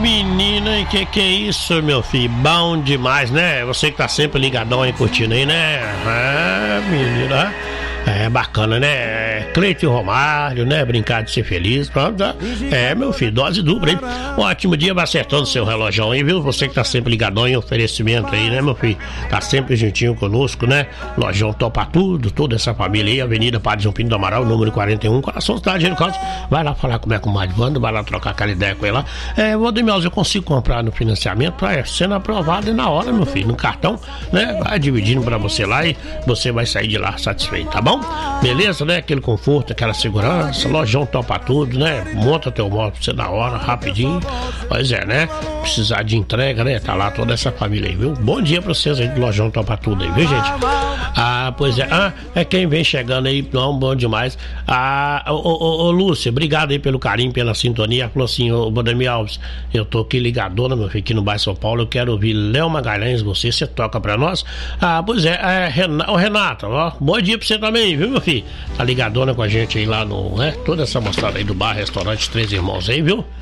menina, e que é isso, meu filho? Bom demais, né? Você que tá sempre ligadão aí curtindo aí, né? Menina, é bacana, né? Cleito e Romário, né? Brincar de ser feliz, pronto. Meu filho, dose dupla, hein? Um ótimo dia, vai acertando seu relógio aí, viu? Você que tá sempre ligadão em oferecimento aí, né, meu filho? Tá sempre juntinho conosco, né? Lojão topa tudo, toda essa família aí, Avenida Padre João Pinto do Amaral, número 41, Coração Cidade de Costa. Vai lá falar como é com o Mário Vando, vai lá trocar aquela ideia com ele lá. Valdemir, eu consigo comprar no financiamento, sendo aprovado na hora, meu filho, no cartão, né? Vai dividindo pra você lá e você vai sair de lá satisfeito, tá bom? Beleza, né? Aquele conforto, aquela segurança, lojão topa tudo, né? Monta teu móvel pra você na hora, rapidinho. Pois é, né? Precisar de entrega, né? Tá lá toda essa família aí, viu? Bom dia pra vocês aí do lojão topa tudo aí, viu, gente? Pois é. É quem vem chegando aí, não, bom demais. Ô Lúcia, obrigado aí pelo carinho, pela sintonia. Falou assim, ô Valdemir Alves, eu tô aqui ligadona, meu filho, aqui no bairro São Paulo, eu quero ouvir Léo Magalhães, você toca pra nós? Pois é, Renato, ó, bom dia pra você também, viu, meu filho? Tá ligadona com a gente aí lá no, né? Toda essa mostrada aí do bar, restaurante Três Irmãos aí, viu?